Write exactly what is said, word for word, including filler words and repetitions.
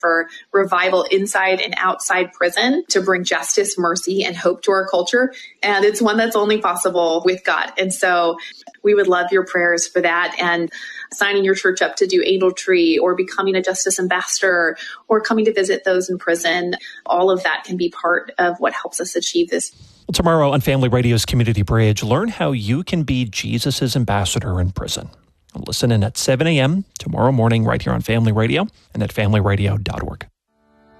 for revival inside and outside prison to bring justice, mercy, and hope to our culture. And it's one that's only possible with God. And so we would love your prayers for that, and signing your church up to do Angel Tree or becoming a justice ambassador or coming to visit those in prison. All of that can be part of what helps us achieve this. Well, tomorrow on Family Radio's Community Bridge, learn how you can be Jesus' ambassador in prison. Listen in at seven a.m. tomorrow morning right here on Family Radio and at family radio dot org.